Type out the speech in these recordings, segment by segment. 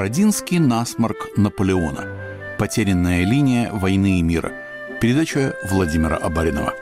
Бородинский насморк Наполеона. Потерянная линия войны и мира. Передача Владимира Абаринова.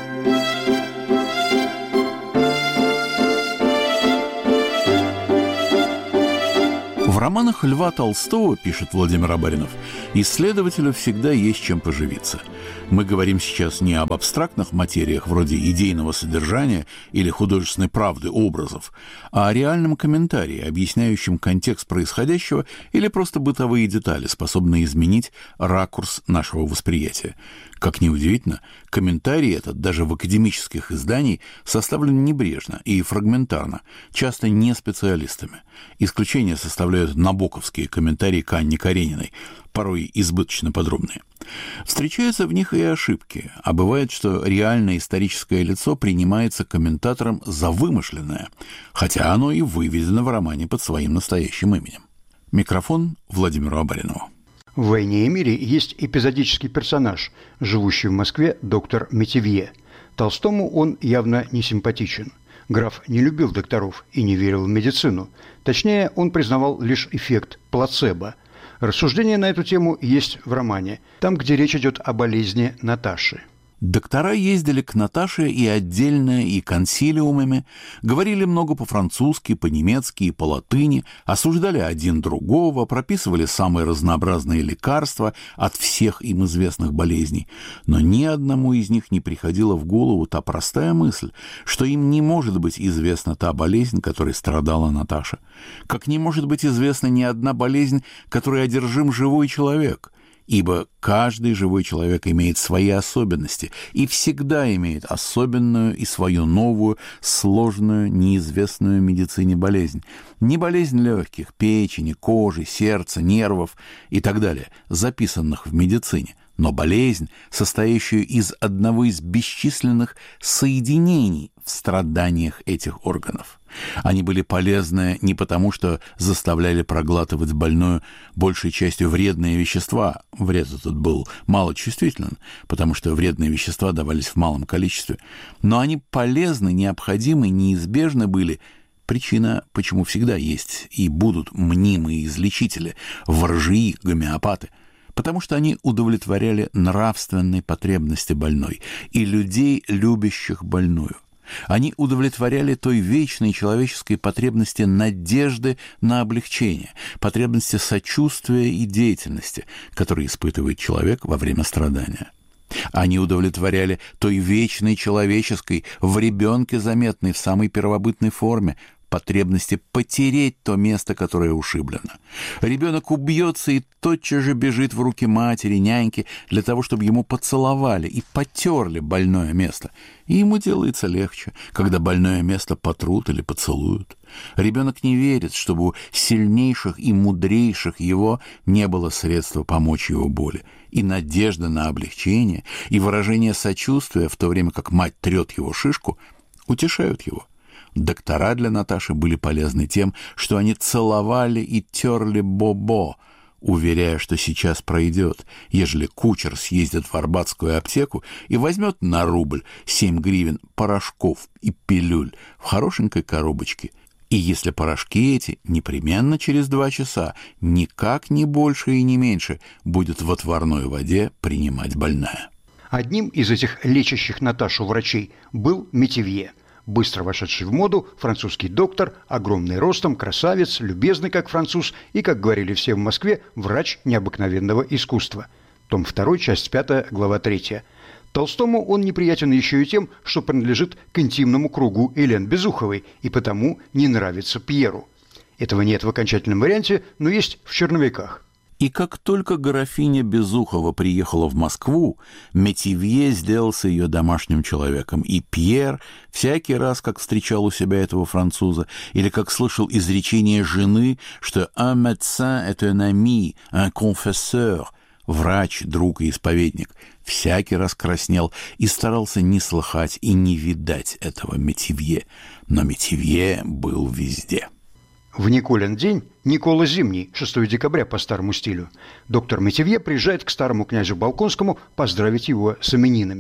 В романах Льва Толстого, пишет Владимир Абаринов, исследователю всегда есть чем поживиться. Мы говорим сейчас не об абстрактных материях вроде идейного содержания или художественной правды образов, а о реальном комментарии, объясняющем контекст происходящего или просто бытовые детали, способные изменить ракурс нашего восприятия. Как ни удивительно, комментарий этот даже в академических изданиях составлен небрежно и фрагментарно, часто не специалистами. Исключение составляют набоковские комментарии к Анне Карениной, порой избыточно подробные. Встречаются в них и ошибки, а бывает, что реальное историческое лицо принимается комментатором за вымышленное, хотя оно и выведено в романе под своим настоящим именем. Микрофон Владимиру Абаринову. В «Войне и мире» есть эпизодический персонаж, живущий в Москве доктор Метивье. Толстому он явно не симпатичен. Граф не любил докторов и не верил в медицину. Точнее, он признавал лишь эффект плацебо. Рассуждение на эту тему есть в романе, там, где речь идет о болезни Наташи. Доктора ездили к Наташе и отдельно, и консилиумами, говорили много по-французски, по-немецки и по-латыни, осуждали один другого, прописывали самые разнообразные лекарства от всех им известных болезней. Но ни одному из них не приходила в голову та простая мысль, что им не может быть известна та болезнь, которой страдала Наташа. Как не может быть известна ни одна болезнь, которой одержим живой человек. Ибо каждый живой человек имеет свои особенности и всегда имеет особенную и свою новую, сложную, неизвестную медицине болезнь. Не болезнь легких, печени, кожи, сердца, нервов и так далее, записанных в медицине, но болезнь, состоящую из одного из бесчисленных соединений в страданиях этих органов. Они были полезны не потому, что заставляли проглатывать больную большей частью вредные вещества. Вред этот был малочувствителен, потому что вредные вещества давались в малом количестве. Но они полезны, необходимы, неизбежны были. Причина, почему всегда есть и будут мнимые излечители, воржии, гомеопаты. Потому что они удовлетворяли нравственной потребности больной и людей, любящих больную. Они удовлетворяли той вечной человеческой потребности надежды на облегчение, потребности сочувствия и деятельности, которые испытывает человек во время страдания. Они удовлетворяли той вечной человеческой, в ребенке заметной в самой первобытной форме, потребности потереть то место, которое ушиблено. Ребенок убьется и тотчас же бежит в руки матери, няньки, для того, чтобы ему поцеловали и потерли больное место. И ему делается легче, когда больное место потрут или поцелуют. Ребенок не верит, чтобы у сильнейших и мудрейших его не было средства помочь его боли. И надежда на облегчение, и выражение сочувствия, в то время как мать трет его шишку, утешают его. Доктора для Наташи были полезны тем, что они целовали и терли бобо, уверяя, что сейчас пройдет, ежели кучер съездит в Арбатскую аптеку и возьмет на рубль 7 гривен порошков и пилюль в хорошенькой коробочке. И если порошки эти непременно через 2 часа, никак не больше и не меньше, будет в отварной воде принимать больная. Одним из этих лечащих Наташу врачей был Метивье. Быстро вошедший в моду, французский доктор, огромный ростом, красавец, любезный как француз и, как говорили все в Москве, врач необыкновенного искусства. Том 2, часть 5, глава 3. Толстому он неприятен еще и тем, что принадлежит к интимному кругу Элен Безуховой и потому не нравится Пьеру. Этого нет в окончательном варианте, но есть в черновиках. И как только графиня Безухова приехала в Москву, Метивье сделался ее домашним человеком, и Пьер всякий раз, как встречал у себя этого француза, или как слышал изречение жены, что «un médecin est un ami, un confesseur», врач, друг и исповедник, всякий раз краснел и старался не слыхать и не видать этого Метивье. Но Метивье был везде. В Николин день, Никола Зимний, 6 декабря по старому стилю, доктор Метивье приезжает к старому князю Болконскому поздравить его с именинами.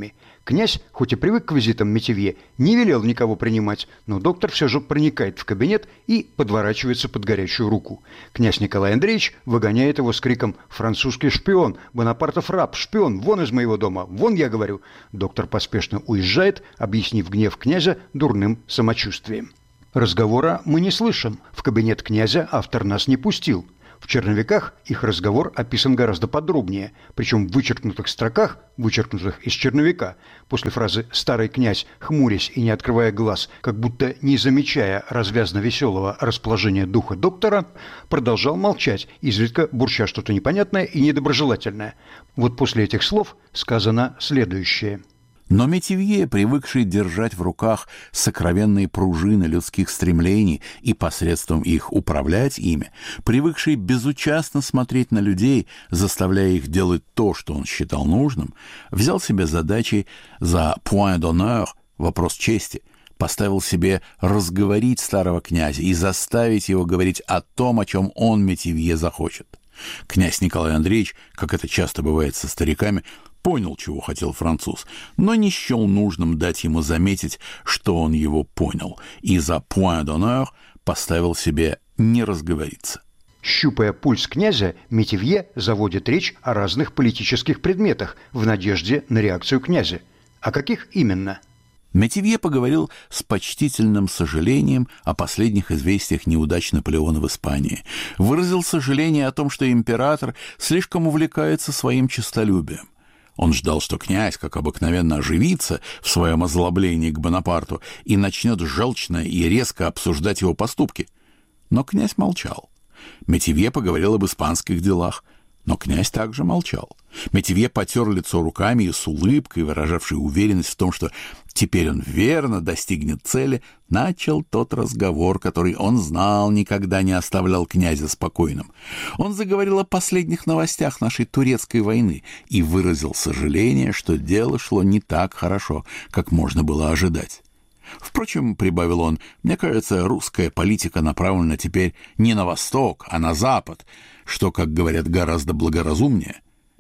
Князь, хоть и привык к визитам Метивье, не велел никого принимать, но доктор все же проникает в кабинет и подворачивается под горячую руку. Князь Николай Андреевич выгоняет его с криком «Французский шпион! Бонапартов раб! Шпион! Вон из моего дома! Вон, я говорю!» Доктор поспешно уезжает, объяснив гнев князя дурным самочувствием. Разговора мы не слышим. В кабинет князя автор нас не пустил. В черновиках их разговор описан гораздо подробнее, причем в вычеркнутых строках, вычеркнутых из черновика, после фразы «старый князь, хмурясь и не открывая глаз, как будто не замечая развязно-веселого расположения духа доктора, продолжал молчать, изредка бурча что-то непонятное и недоброжелательное». Вот после этих слов сказано следующее. Но Метивье, привыкший держать в руках сокровенные пружины людских стремлений и посредством их управлять ими, привыкший безучастно смотреть на людей, заставляя их делать то, что он считал нужным, взял себе задачей за point d'honneur, вопрос чести, поставил себе разговорить старого князя и заставить его говорить о том, о чем он, Метивье, захочет. Князь Николай Андреевич, как это часто бывает со стариками, понял, чего хотел француз, но не счел нужным дать ему заметить, что он его понял, и за point d'honneur поставил себе не разговориться. Щупая пульс князя, Метивье заводит речь о разных политических предметах в надежде на реакцию князя. О каких именно? Метивье поговорил с почтительным сожалением о последних известиях неудач Наполеона в Испании, выразил сожаление о том, что император слишком увлекается своим честолюбием. Он ждал, что князь, как обыкновенно, оживится в своем озлоблении к Бонапарту и начнет желчно и резко обсуждать его поступки. Но князь молчал. Метивье поговорил об испанских делах, но князь также молчал. Метивье потер лицо руками и с улыбкой, выражавшей уверенность в том, что теперь он верно достигнет цели, начал тот разговор, который он знал, никогда не оставлял князя спокойным. Он заговорил о последних новостях нашей турецкой войны и выразил сожаление, что дело шло не так хорошо, как можно было ожидать. Впрочем, прибавил он, мне кажется, русская политика направлена теперь не на восток, а на запад, что, как говорят, гораздо благоразумнее.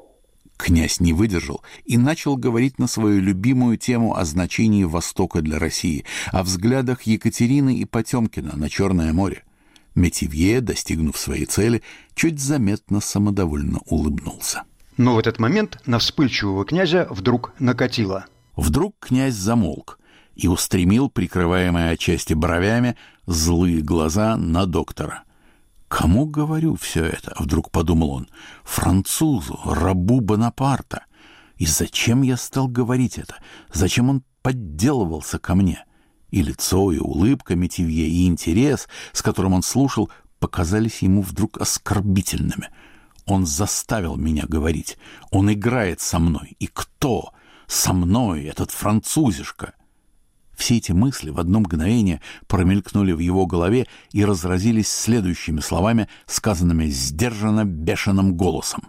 Князь не выдержал и начал говорить на свою любимую тему о значении Востока для России, о взглядах Екатерины и Потемкина на Черное море. Метивье, достигнув своей цели, чуть заметно самодовольно улыбнулся. Но в этот момент на вспыльчивого князя вдруг накатило. Вдруг князь замолк и устремил, прикрываемые отчасти бровями, злые глаза на доктора. «Кому говорю все это?» — вдруг подумал он. «Французу, рабу Бонапарта. И зачем я стал говорить это? Зачем он подделывался ко мне?» И лицо, и улыбка Метивье, и интерес, с которым он слушал, показались ему вдруг оскорбительными. Он заставил меня говорить. Он играет со мной. И кто? Со мной, этот французишка. Все эти мысли в одно мгновение промелькнули в его голове и разразились следующими словами, сказанными сдержанно бешеным голосом.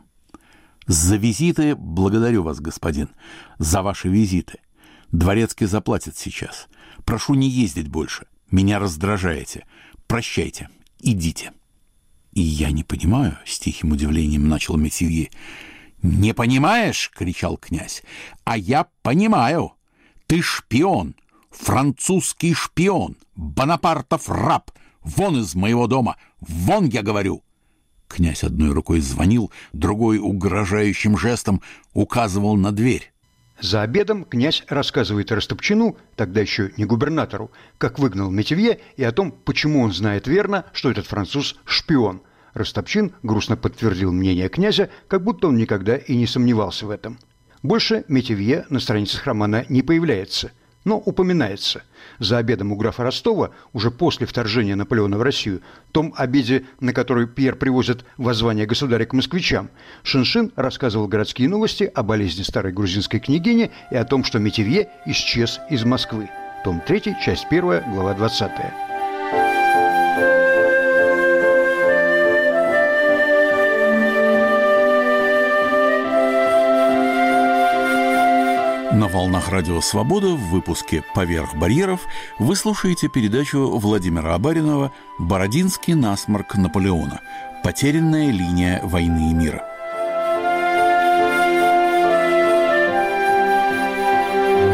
«За визиты благодарю вас, господин, за ваши визиты. Дворецкий заплатит сейчас. Прошу не ездить больше. Меня раздражаете. Прощайте. Идите». «И я не понимаю», — с тихим удивлением начал Метивье. «Не понимаешь?» — кричал князь. «А я понимаю. Ты шпион. Французский шпион, Бонапартов раб, вон из моего дома, вон, я говорю!» Князь одной рукой звонил, другой угрожающим жестом указывал на дверь. За обедом князь рассказывает Растопчину, тогда еще не губернатору, как выгнал Метивье и о том, почему он знает верно, что этот француз шпион. Растопчин грустно подтвердил мнение князя, как будто он никогда и не сомневался в этом. Больше Метивье на страницах романа не появляется, но упоминается. За обедом у графа Ростова, уже после вторжения Наполеона в Россию, том обеде, на который Пьер привозит воззвание государя к москвичам, Шиншин рассказывал городские новости о болезни старой грузинской княгини и о том, что Метивье исчез из Москвы. Том 3, часть 1, глава 20. На волнах Радио Свобода в выпуске «Поверх барьеров» вы слушаете передачу Владимира Абаринова «Бородинский насморк Наполеона. Потерянная линия войны и мира».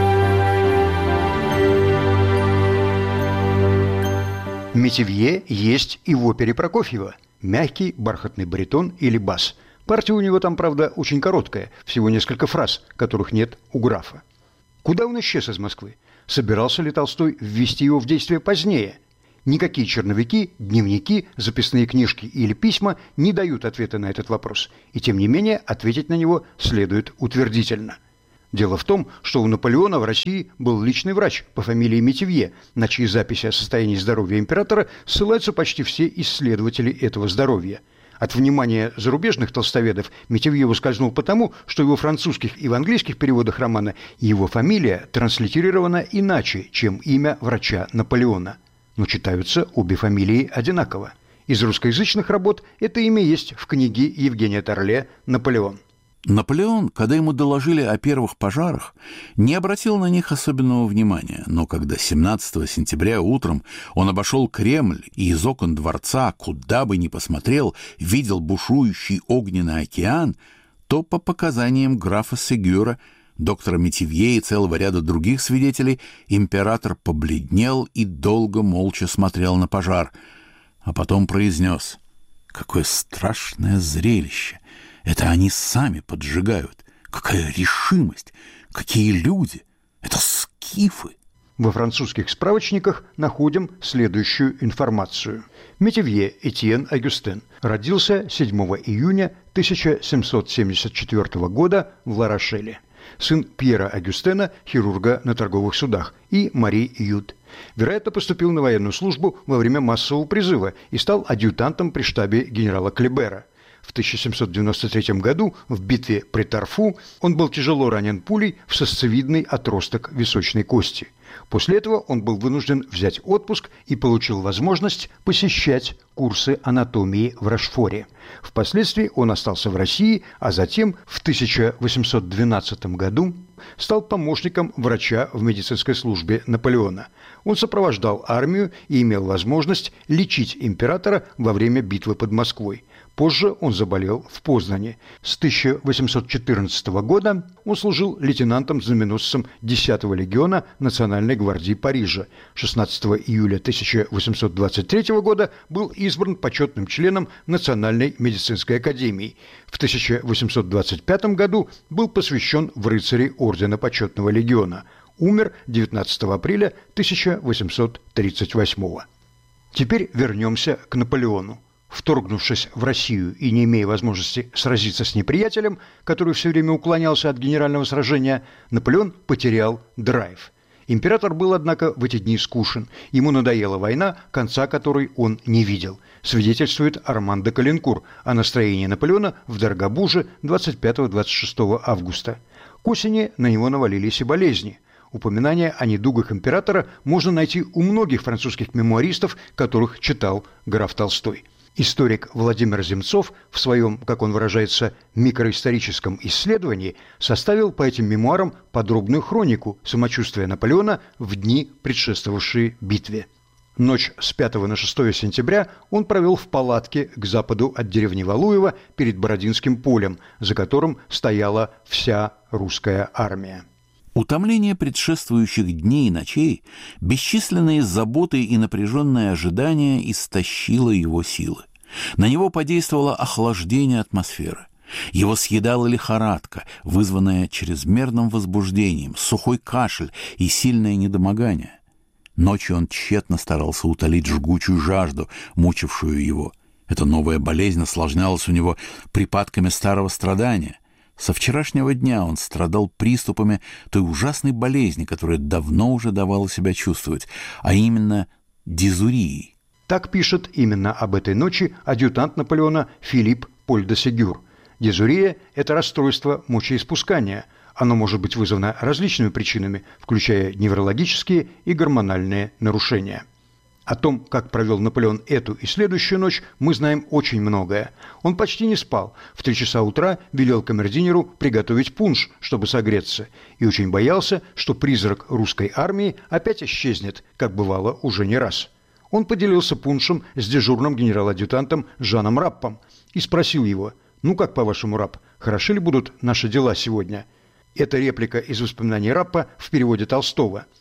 Метивье есть и в опере Прокофьева. Мягкий, бархатный баритон или бас. Партия у него там, правда, очень короткая, всего несколько фраз, которых нет у графа. Куда он исчез из Москвы? Собирался ли Толстой ввести его в действие позднее? Никакие черновики, дневники, записные книжки или письма не дают ответа на этот вопрос, и тем не менее ответить на него следует утвердительно. Дело в том, что у Наполеона в России был личный врач по фамилии Метивье, на чьи записи о состоянии здоровья императора ссылаются почти все исследователи этого здоровья. От внимания зарубежных толстоведов Метивье ускользнул потому, что в его французских и в английских переводах романа его фамилия транслитерирована иначе, чем имя врача Наполеона. Но читаются обе фамилии одинаково. Из русскоязычных работ это имя есть в книге Евгения Торле «Наполеон». Наполеон, когда ему доложили о первых пожарах, не обратил на них особенного внимания, но когда 17 сентября утром он обошел Кремль и из окон дворца, куда бы ни посмотрел, видел бушующий огненный океан, то по показаниям графа Сегюра, доктора Метивье и целого ряда других свидетелей, император побледнел и долго молча смотрел на пожар, а потом произнес: «Какое страшное зрелище! Это они сами поджигают! Какая решимость! Какие люди! Это скифы!» Во французских справочниках находим следующую информацию. Метивье Этьен Агюстен родился 7 июня 1774 года в Ла-Рошеле. Сын Пьера Агюстена, хирурга на торговых судах, и Мари Ют. Вероятно, поступил на военную службу во время массового призыва и стал адъютантом при штабе генерала Клебера. В 1793 году в битве при Тарфу он был тяжело ранен пулей в сосцевидный отросток височной кости. После этого он был вынужден взять отпуск и получил возможность посещать курсы анатомии в Рошфоре. Впоследствии он остался в России, а затем в 1812 году стал помощником врача в медицинской службе Наполеона. Он сопровождал армию и имел возможность лечить императора во время битвы под Москвой. Позже он заболел в Познани. С 1814 года он служил лейтенантом-знаменосцем 10-го легиона Национальной гвардии Парижа. 16 июля 1823 года был избран почетным членом Национальной медицинской академии. В 1825 году был посвящен в рыцари Ордена Почетного легиона. Умер 19 апреля 1838. Теперь вернемся к Наполеону. Вторгнувшись в Россию и не имея возможности сразиться с неприятелем, который все время уклонялся от генерального сражения, Наполеон потерял драйв. Император был, однако, в эти дни скучен. Ему надоела война, конца которой он не видел. Свидетельствует Арман де Калинкур о настроении Наполеона в Дорогобуже 25-26 августа. К осени на него навалились и болезни. Упоминания о недугах императора можно найти у многих французских мемуаристов, которых читал граф Толстой. Историк Владимир Земцов в своем, как он выражается, микроисторическом исследовании составил по этим мемуарам подробную хронику самочувствия Наполеона в дни, предшествовавшие битве. Ночь с 5 на 6 сентября он провел в палатке к западу от деревни Валуево перед Бородинским полем, за которым стояла вся русская армия. Утомление предшествующих дней и ночей, бесчисленные заботы и напряженное ожидание истощило его силы. На него подействовало охлаждение атмосферы. Его съедала лихорадка, вызванная чрезмерным возбуждением, сухой кашель и сильное недомогание. Ночью он тщетно старался утолить жгучую жажду, мучившую его. Эта новая болезнь осложнялась у него припадками старого страдания. Со вчерашнего дня он страдал приступами той ужасной болезни, которая давно уже давала себя чувствовать, а именно дизурией. Так пишет именно об этой ночи адъютант Наполеона Филипп Поль де Сегюр. Дизурия – это расстройство мочеиспускания. Оно может быть вызвано различными причинами, включая неврологические и гормональные нарушения. О том, как провел Наполеон эту и следующую ночь, мы знаем очень многое. Он почти не спал. В 3 часа утра велел камердинеру приготовить пунш, чтобы согреться, и очень боялся, что призрак русской армии опять исчезнет, как бывало уже не раз. Он поделился пуншем с дежурным генерал-адъютантом Жаном Раппом и спросил его: «Ну как, по-вашему, Рапп, хороши ли будут наши дела сегодня?» Это реплика из воспоминаний Раппа в переводе Толстого.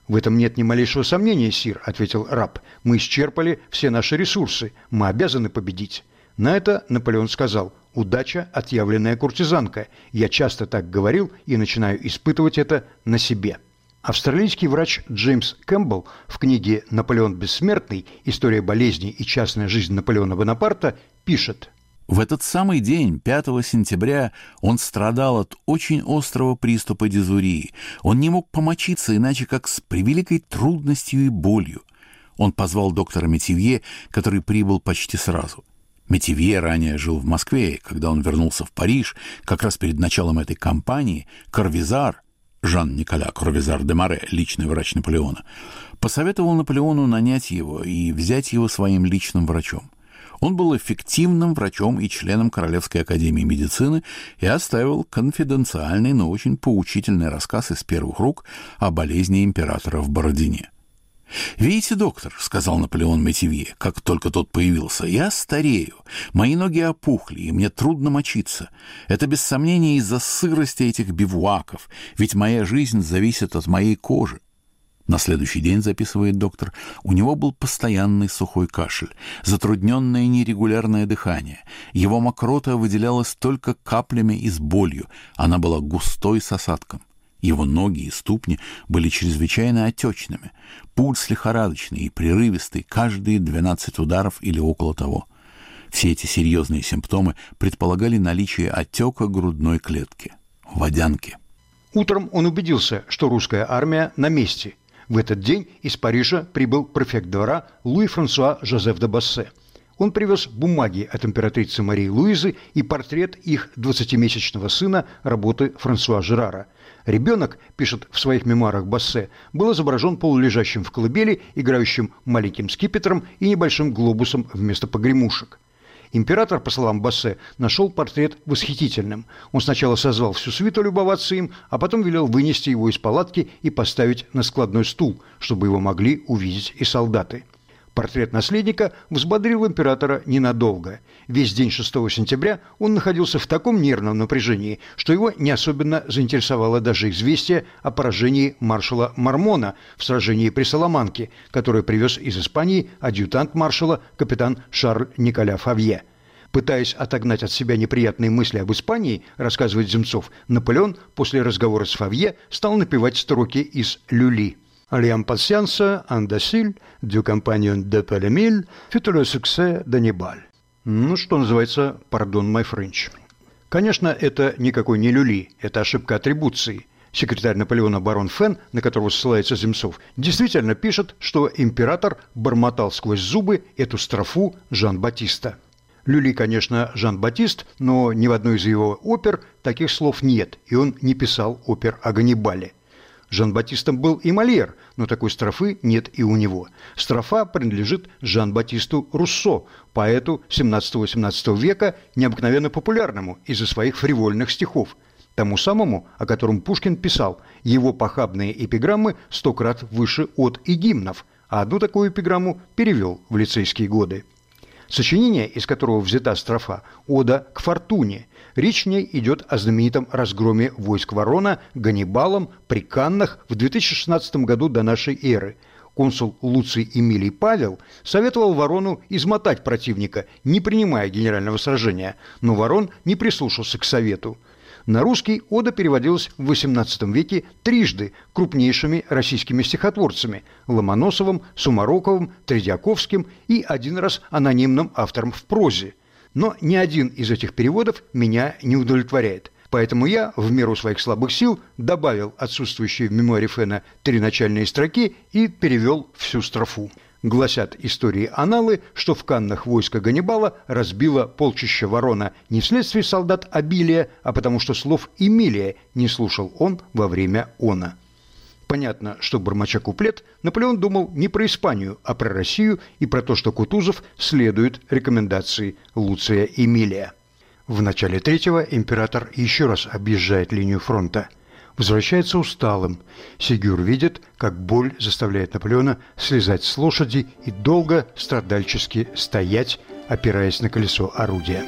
«В этом нет ни малейшего сомнения, сир», – ответил раб. «Мы исчерпали все наши ресурсы. Мы обязаны победить». На это Наполеон сказал: «Удача – отъявленная куртизанка. Я часто так говорил и начинаю испытывать это на себе». Австралийский врач Джеймс Кэмпбелл в книге «Наполеон бессмертный. История болезней и частная жизнь Наполеона Бонапарта» пишет: в этот самый день, 5 сентября, он страдал от очень острого приступа дизурии. Он не мог помочиться иначе, как с превеликой трудностью и болью. Он позвал доктора Метивье, который прибыл почти сразу. Метивье ранее жил в Москве, и когда он вернулся в Париж, как раз перед началом этой кампании, Корвизар, Жан-Николя Корвизар де Море, личный врач Наполеона, посоветовал Наполеону нанять его и взять его своим личным врачом. Он был эффективным врачом и членом Королевской академии медицины и оставил конфиденциальный, но очень поучительный рассказ из первых рук о болезни императора в Бородине. «Видите, доктор, — сказал Наполеон Метивье, как только тот появился, — я старею, мои ноги опухли, и мне трудно мочиться. Это без сомнения из-за сырости этих бивуаков, ведь моя жизнь зависит от моей кожи». На следующий день, записывает доктор, у него был постоянный сухой кашель, затрудненное нерегулярное дыхание. Его мокрота выделялась только каплями и с болью, она была густой с осадком. Его ноги и ступни были чрезвычайно отечными, пульс лихорадочный и прерывистый каждые 12 ударов или около того. Все эти серьезные симптомы предполагали наличие отека грудной клетки, водянки. Утром он убедился, что русская армия на месте. В этот день из Парижа прибыл префект двора Луи-Франсуа Жозеф де Бассе. Он привез бумаги от императрицы Марии Луизы и портрет их 20-месячного сына работы Франсуа Жерара. Ребенок, пишет в своих мемуарах Бассе, был изображен полулежащим в колыбели, играющим маленьким скипетром и небольшим глобусом вместо погремушек. Император, по словам Бассе, нашел портрет восхитительным. Он сначала созвал всю свиту любоваться им, а потом велел вынести его из палатки и поставить на складной стул, чтобы его могли увидеть и солдаты. Портрет наследника взбодрил императора ненадолго. Весь день 6 сентября он находился в таком нервном напряжении, что его не особенно заинтересовало даже известие о поражении маршала Мармона в сражении при Саламанке, которое привез из Испании адъютант маршала капитан Шарль Николя Фавье. Пытаясь отогнать от себя неприятные мысли об Испании, рассказывает Земцов, Наполеон после разговора с Фавье стал напевать строки из «Люли». «L'impatience indocile du compagnon de Palamille fut le succès d'Annibal». Ну, что называется, pardon my French. Конечно, это никакой не люли, это ошибка атрибуции. Секретарь Наполеона барон Фен, на которого ссылается Земцов, действительно пишет, что император бормотал сквозь зубы эту строфу Жан-Батиста. Люли, конечно, Жан-Батист, но ни в одной из его опер таких слов нет, и он не писал опер о Ганнибале. Жан-Батистом был и Мольер, но такой строфы нет и у него. Строфа принадлежит Жан-Батисту Руссо, поэту 17-18 века, необыкновенно популярному из-за своих фривольных стихов. Тому самому, о котором Пушкин писал: его похабные эпиграммы 100 крат выше от и гимнов, а одну такую эпиграмму перевел в лицейские годы. Сочинение, из которого взята строфа, «Ода к фортуне». Речь в ней идет о знаменитом разгроме войск Ворона Ганнибалом при Каннах в 2016 году до нашей эры. Консул Луций Эмилий Павел советовал Ворону измотать противника, не принимая генерального сражения, но Ворон не прислушался к совету. На русский ода переводилась в XVIII веке трижды крупнейшими российскими стихотворцами – Ломоносовым, Сумароковым, Тредьяковским и один раз анонимным автором в прозе. Но ни один из этих переводов меня не удовлетворяет. Поэтому я, в меру своих слабых сил, добавил отсутствующие в мемуаре Фена 3 начальные строки и перевел всю строфу. Гласят истории-аналы, что в Каннах войско Ганнибала разбило полчища Ворона не вследствие солдат обилия, а потому что слов Эмилия не слушал он во время она. Понятно, что, бормоча куплет, Наполеон думал не про Испанию, а про Россию и про то, что Кутузов следует рекомендации Луция Эмилия. В начале 3-го император еще раз объезжает линию фронта. Возвращается усталым. Сигюр видит, как боль заставляет Наполеона слезать с лошади и долго страдальчески стоять, опираясь на колесо орудия.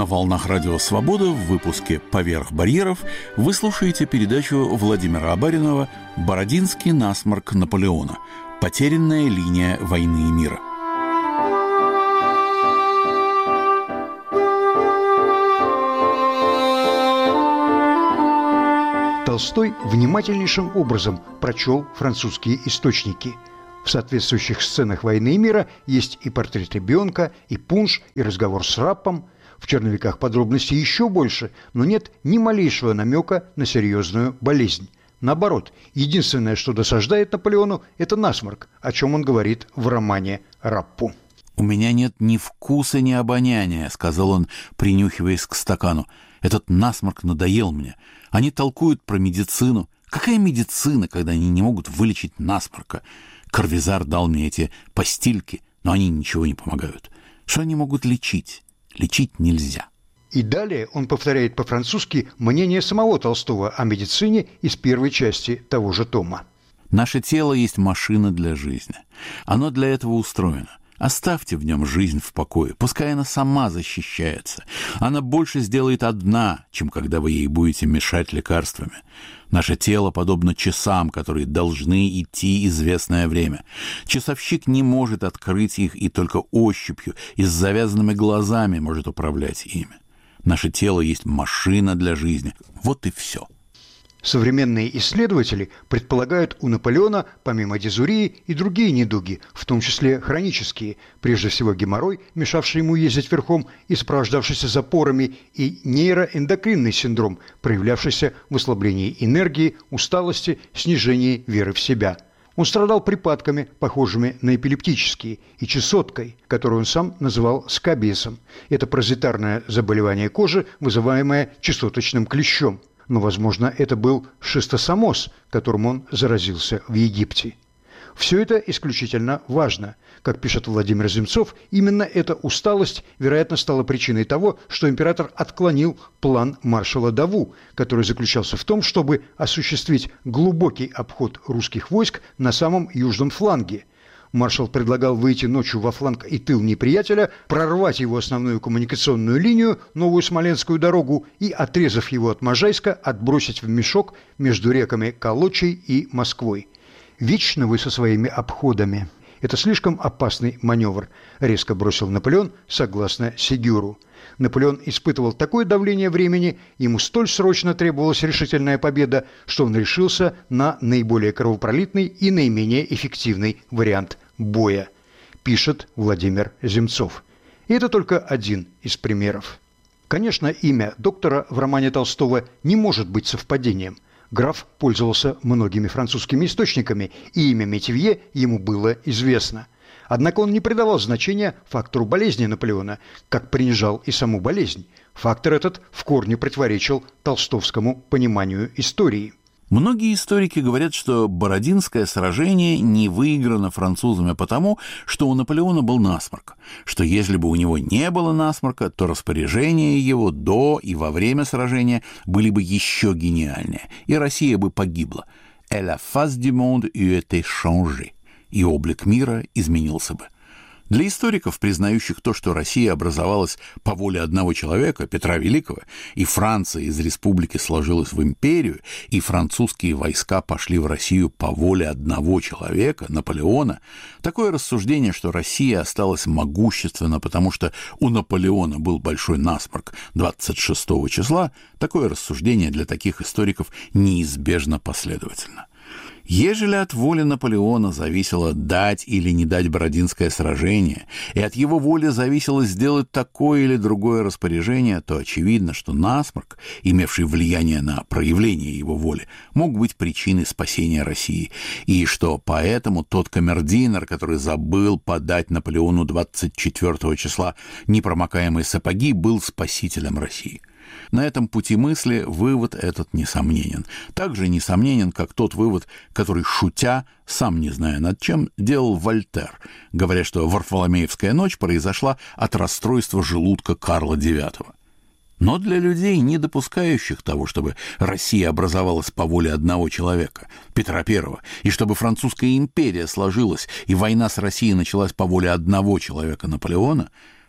На волнах Радио Свобода в выпуске «Поверх барьеров» вы слушаете передачу Владимира Абаринова «Бородинский насморк Наполеона. Потерянная линия войны и мира». Толстой внимательнейшим образом прочел французские источники. В соответствующих сценах войны и мира есть и портрет ребенка, и пунш, и разговор с Раппом. В «Черновиках» подробностей еще больше, но нет ни малейшего намека на серьезную болезнь. Наоборот, единственное, что досаждает Наполеону, это насморк, о чем он говорит в романе Раппу. «У меня нет ни вкуса, ни обоняния», — сказал он, принюхиваясь к стакану. «Этот насморк надоел мне. Они толкуют про медицину. Какая медицина, когда они не могут вылечить насморка? Карвизар дал мне эти постильки, но они ничего не помогают. Что они могут лечить? Лечить нельзя». И далее он повторяет по-французски мнение самого Толстого о медицине из первой части того же тома. «Наше тело есть машина для жизни. Оно для этого устроено. Оставьте в нем жизнь в покое, пускай она сама защищается. Она больше сделает одна, чем когда вы ей будете мешать лекарствами. Наше тело подобно часам, которые должны идти известное время. Часовщик не может открыть их и только ощупью и с завязанными глазами может управлять ими. Наше тело есть машина для жизни. Вот и все». Современные исследователи предполагают у Наполеона, помимо дизурии, и другие недуги, в том числе хронические, прежде всего геморрой, мешавший ему ездить верхом и сопровождавшийся запорами, и нейроэндокринный синдром, проявлявшийся в ослаблении энергии, усталости, снижении веры в себя. Он страдал припадками, похожими на эпилептические, и чесоткой, которую он сам называл скабиесом. Это паразитарное заболевание кожи, вызываемое чесоточным клещом. Но, возможно, это был шистосомоз, которым он заразился в Египте. Все это исключительно важно. Как пишет Владимир Земцов, именно эта усталость, вероятно, стала причиной того, что император отклонил план маршала Даву, который заключался в том, чтобы осуществить глубокий обход русских войск на самом южном фланге. Маршал предлагал выйти ночью во фланг и тыл неприятеля, прорвать его основную коммуникационную линию, Новую Смоленскую дорогу, и, отрезав его от Можайска, отбросить в мешок между реками Колочей и Москвой. «Вечно вы со своими обходами. Это слишком опасный маневр», – резко бросил Наполеон, согласно Сегюру. Наполеон испытывал такое давление времени, ему столь срочно требовалась решительная победа, что он решился на наиболее кровопролитный и наименее эффективный вариант боя, пишет Владимир Земцов. И это только один из примеров. Конечно, имя доктора в романе Толстого не может быть совпадением. Граф пользовался многими французскими источниками, и имя Метивье ему было известно. Однако он не придавал значения фактору болезни Наполеона, как принижал и саму болезнь. Фактор этот в корне противоречил толстовскому пониманию истории. Многие историки говорят, что Бородинское сражение не выиграно французами потому, что у Наполеона был насморк, что если бы у него не было насморка, то распоряжения его до и во время сражения были бы еще гениальнее, и Россия бы погибла. «Et la face du monde eût été changée», и облик мира изменился бы. Для историков, признающих то, что Россия образовалась по воле одного человека, Петра Великого, и Франция из республики сложилась в империю, и французские войска пошли в Россию по воле одного человека, Наполеона, такое рассуждение, что Россия осталась могущественна, потому что у Наполеона был большой насморк 26 числа, такое рассуждение для таких историков неизбежно последовательно. Ежели от воли Наполеона зависело дать или не дать Бородинское сражение, и от его воли зависело сделать такое или другое распоряжение, то очевидно, что насморк, имевший влияние на проявление его воли, мог быть причиной спасения России, и что поэтому тот камердинер, который забыл подать Наполеону 24 числа непромокаемые сапоги, был спасителем России. На этом пути мысли вывод этот несомненен. Так же несомненен, как тот вывод, который, шутя, сам не зная над чем, делал Вольтер, говоря, что Варфоломеевская ночь произошла от расстройства желудка Карла IX. Но для людей, не допускающих того, чтобы Россия образовалась по воле одного человека, Петра I, и чтобы Французская империя сложилась и война с Россией началась по воле одного человека, Наполеона,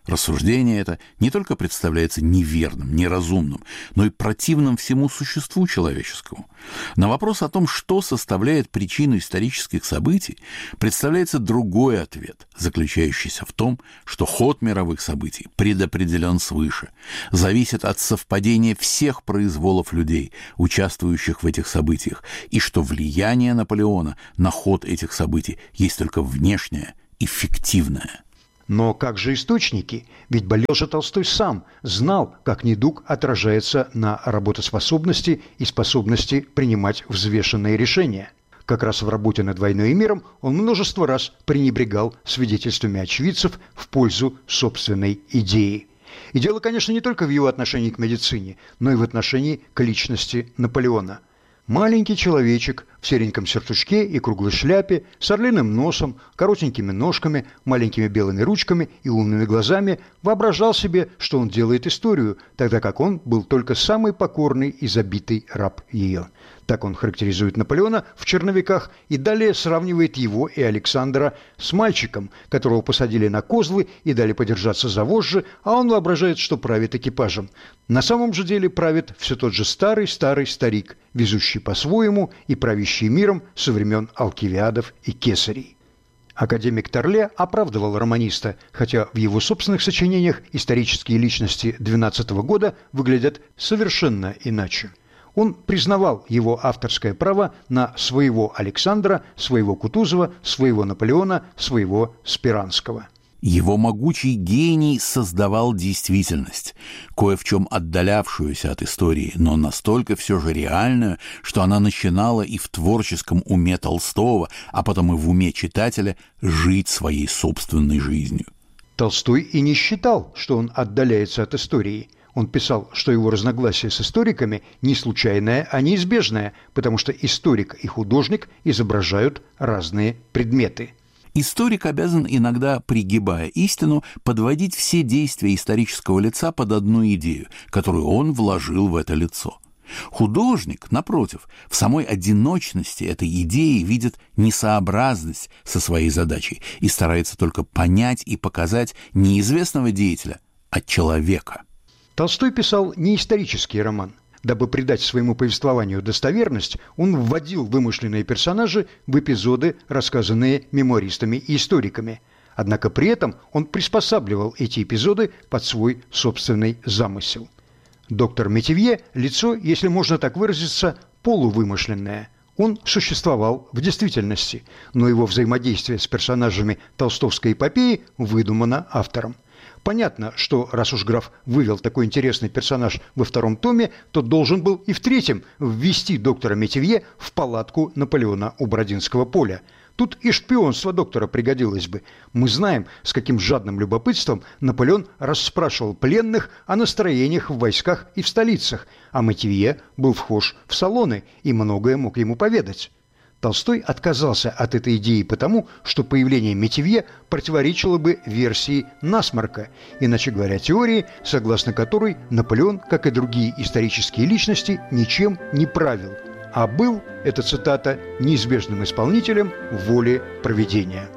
Рассуждение это не только представляется неверным, неразумным, но и противным всему существу человеческому. На вопрос о том, что составляет причину исторических событий, представляется другой ответ, заключающийся в том, что ход мировых событий предопределен свыше, зависит от совпадения всех произволов людей, участвующих в этих событиях, и что влияние Наполеона на ход этих событий есть только внешнее и фиктивное. Но как же источники? Ведь болел же Толстой сам, знал, как недуг отражается на работоспособности и способности принимать взвешенные решения. Как раз в работе над «Войной и миром» он множество раз пренебрегал свидетельствами очевидцев в пользу собственной идеи. И дело, конечно, не только в его отношении к медицине, но и в отношении к личности Наполеона. Маленький человечек в сереньком сюртучке и круглой шляпе, с орлиным носом, коротенькими ножками, маленькими белыми ручками и умными глазами воображал себе, что он делает историю, тогда как он был только самый покорный и забитый раб ее. Так он характеризует Наполеона в «Черновиках» и далее сравнивает его и Александра с мальчиком, которого посадили на козлы и дали подержаться за вожжи, а он воображает, что правит экипажем. На самом же деле правит все тот же старый-старый старик, везущий по-своему и правящий миром со времен Алкивиадов и Кесарей. Академик Торле оправдывал романиста, хотя в его собственных сочинениях исторические личности 12 года выглядят совершенно иначе. Он признавал его авторское право на своего Александра, своего Кутузова, своего Наполеона, своего Спиранского. Его могучий гений создавал действительность, кое в чем отдалявшуюся от истории, но настолько все же реальную, что она начинала и в творческом уме Толстого, а потом и в уме читателя жить своей собственной жизнью. Толстой и не считал, что он отдаляется от истории. Он писал, что его разногласие с историками не случайное, а неизбежное, потому что историк и художник изображают разные предметы. Историк обязан иногда, пригибая истину, подводить все действия исторического лица под одну идею, которую он вложил в это лицо. Художник, напротив, в самой одиночности этой идеи видит несообразность со своей задачей и старается только понять и показать не известного деятеля, а человека. Толстой писал не исторический роман. Дабы придать своему повествованию достоверность, он вводил вымышленные персонажи в эпизоды, рассказанные мемуаристами и историками. Однако при этом он приспосабливал эти эпизоды под свой собственный замысел. Доктор Метивье – лицо, если можно так выразиться, полувымышленное. Он существовал в действительности, но его взаимодействие с персонажами толстовской эпопеи выдумано автором. Понятно, что раз уж граф вывел такой интересный персонаж во втором томе, то должен был и в третьем ввести доктора Метивье в палатку Наполеона у Бородинского поля. Тут и шпионство доктора пригодилось бы. Мы знаем, с каким жадным любопытством Наполеон расспрашивал пленных о настроениях в войсках и в столицах, а Метивье был вхож в салоны и многое мог ему поведать. Толстой отказался от этой идеи потому, что появление Метивье противоречило бы версии Насморка, иначе говоря, теории, согласно которой Наполеон, как и другие исторические личности, ничем не правил, а был, это цитата, неизбежным исполнителем воли провидения.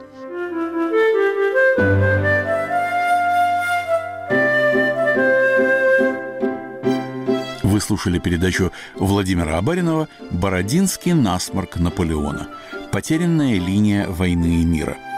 Вы слушали передачу Владимира Абаринова «Бородинский насморк Наполеона. Потерянная линия войны и мира».